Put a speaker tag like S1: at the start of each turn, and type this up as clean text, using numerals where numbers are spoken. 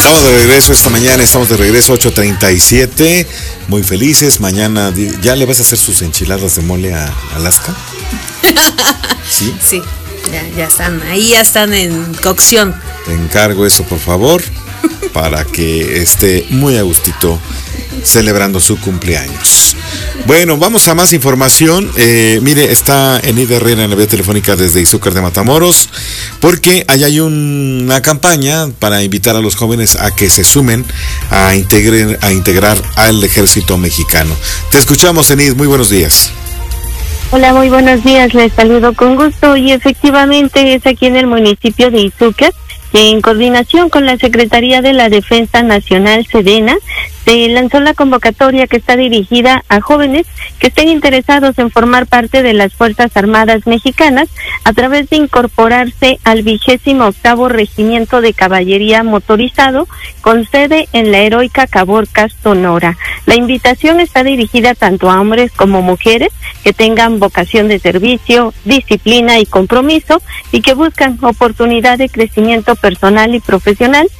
S1: Estamos de regreso esta mañana, estamos de regreso 8:37, muy felices. Mañana, ¿ya le vas a hacer sus enchiladas de mole a Alaska?
S2: ¿Sí? Sí, ya están, ahí ya están en cocción.
S1: Te encargo eso, por favor, para que esté muy a gustito celebrando su cumpleaños. Bueno, vamos a más información. Mire, está Enid Herrera en la vía telefónica desde Izúcar de Matamoros, porque allá hay una campaña para invitar a los jóvenes a que se sumen a integrar al ejército mexicano. Te escuchamos, Enid, muy buenos días.
S3: Hola, muy buenos días, les saludo con gusto y efectivamente es aquí en el municipio de Izúcar que en coordinación con la Secretaría de la Defensa Nacional, Sedena, se lanzó la convocatoria que está dirigida a jóvenes que estén interesados en formar parte de las Fuerzas Armadas Mexicanas a través de incorporarse al 28º Regimiento de Caballería Motorizado con sede en la heroica Caborca, Sonora. La invitación está dirigida tanto a hombres como mujeres que tengan vocación de servicio, disciplina y compromiso y que buscan oportunidad de crecimiento personal y profesional